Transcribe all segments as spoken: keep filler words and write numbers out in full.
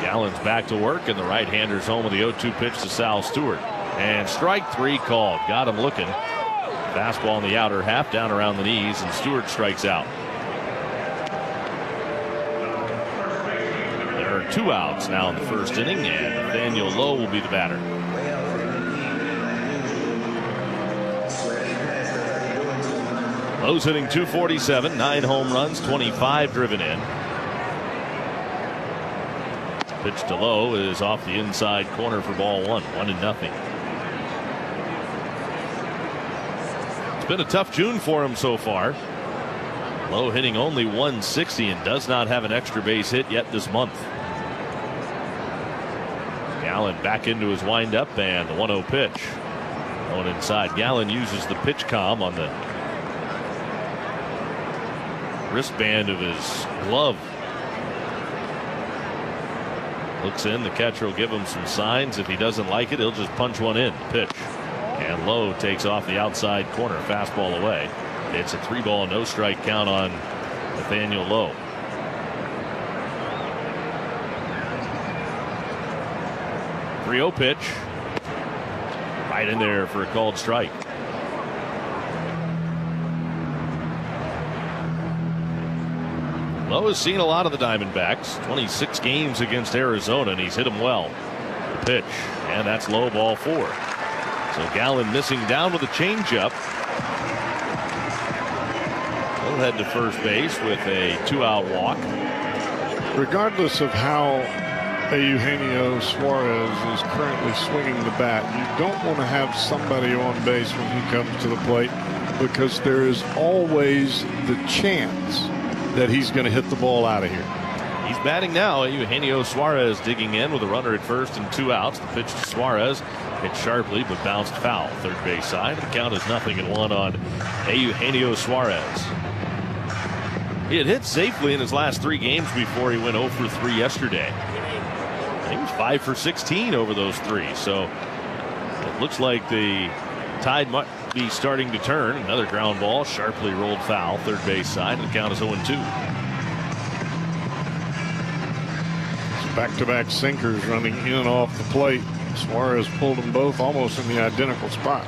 Gallen's back to work, and the right-hander's home with the oh two pitch to Sal Stewart. And strike three called. Got him looking. Fastball in the outer half, down around the knees, and Stewart strikes out. There are two outs now in the first inning, and Nathaniel Lowe will be the batter. Lowe's hitting two forty-seven, nine home runs, twenty-five driven in. Pitch to Lowe is off the inside corner for ball one, one and nothing. It's been a tough June for him so far. Lowe hitting only one sixty and does not have an extra base hit yet this month. Gallen back into his windup, and the one oh pitch. Going inside. Gallen uses the pitch comm on the wristband of his glove. Looks in. The catcher will give him some signs. If he doesn't like it, he'll just punch one in. Pitch. And Lowe takes off the outside corner. Fastball away. It's a three ball, no strike count on Nathaniel Lowe. three oh pitch. Right in there for a called strike. Lowe has seen a lot of the Diamondbacks. twenty-six games against Arizona, and he's hit them well. The pitch, and that's low, ball four. So Gallen missing down with a changeup. He'll head to first base with a two-out walk. Regardless of how Eugenio Suarez is currently swinging the bat, you don't want to have somebody on base when he comes to the plate, because there is always the chance that he's going to hit the ball out of here. He's batting now. Eugenio Suarez digging in with a runner at first and two outs. The pitch to Suarez hit sharply but bounced foul. Third base side. The count is nothing and one on Eugenio Suarez. He had hit safely in his last three games before he went oh for three yesterday. He was five for sixteen over those three. So it looks like the tide might be starting to turn. Another ground ball, sharply rolled foul, third base side. The count is oh and two. Back-to-back sinkers running in off the plate. Suarez pulled them both almost in the identical spot.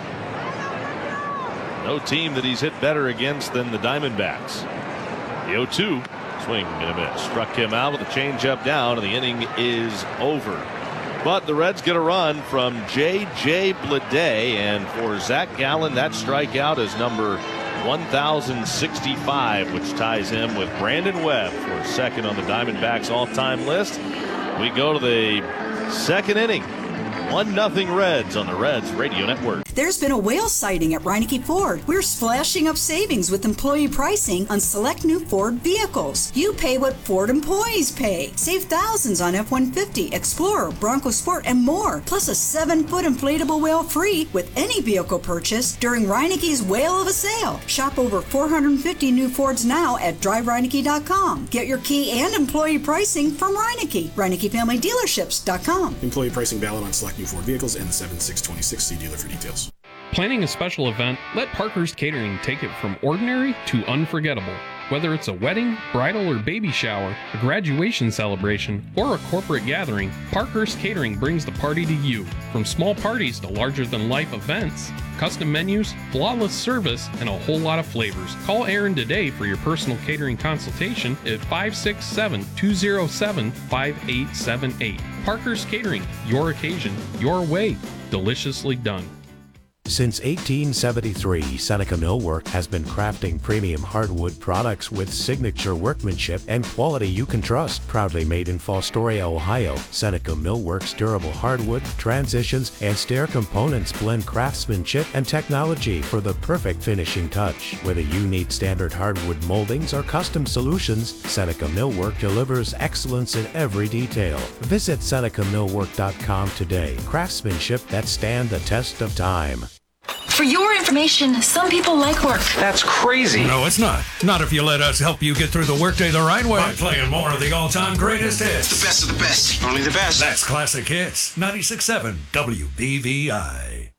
No team that he's hit better against than the Diamondbacks. The oh two swing and a miss. Struck him out with a changeup down, and the inning is over. But the Reds get a run from J J Bleday, and for Zach Gallen, that strikeout is number one thousand sixty-five, which ties him with Brandon Webb for second on the Diamondbacks all-time list. We go to the second inning. one nothing Reds on the Reds Radio Network. There's been a whale sighting at Reineke Ford. We're splashing up savings with employee pricing on select new Ford vehicles. You pay what Ford employees pay. Save thousands on F one fifty, Explorer, Bronco Sport, and more. Plus a seven-foot inflatable whale free with any vehicle purchase during Reineke's Whale of a Sale. Shop over four hundred fifty new Fords now at drive reineke dot com. Get your key and employee pricing from Reineke. Reineke Family Dealerships dot com. Employee pricing valid on select new Ford vehicles and seven six twenty-six. See dealer for details. Planning a special event? Let Parker's Catering take it from ordinary to unforgettable. Whether it's a wedding, bridal or baby shower, a graduation celebration, or a corporate gathering, Parker's Catering brings the party to you. From small parties to larger-than-life events, custom menus, flawless service, and a whole lot of flavors. Call Aaron today for your personal catering consultation at five six seven, two oh seven, five eight seven eight. Parker's Catering, your occasion, your way. Deliciously done. Since eighteen seventy-three, Seneca Millwork has been crafting premium hardwood products with signature workmanship and quality you can trust. Proudly made in Fostoria, Ohio, Seneca Millwork's durable hardwood, transitions, and stair components blend craftsmanship and technology for the perfect finishing touch. Whether you need standard hardwood moldings or custom solutions, Seneca Millwork delivers excellence in every detail. Visit Seneca Millwork dot com today. Craftsmanship that stand the test of time. For your information, some people like work. That's crazy. No, it's not. Not if you let us help you get through the workday the right way by playing more of the all-time greatest hits. The best of the best. Only the best. That's Classic Hits. ninety-six point seven W B V I.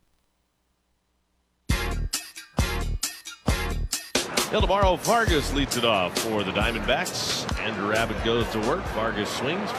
Ildemaro Vargas leads it off for the Diamondbacks. Andrew Abbott goes to work. Vargas swings.